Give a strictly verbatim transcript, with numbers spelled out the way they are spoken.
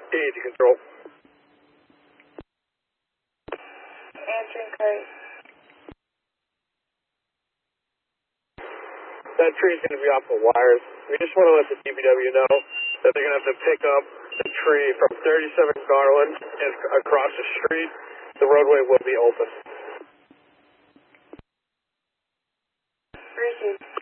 Easy control. Answering code. That tree's going to be off the wires. We just want to let the D P W know that they're going to have to pick up the tree from thirty-seven Garland and across the street. The roadway will be open. Received.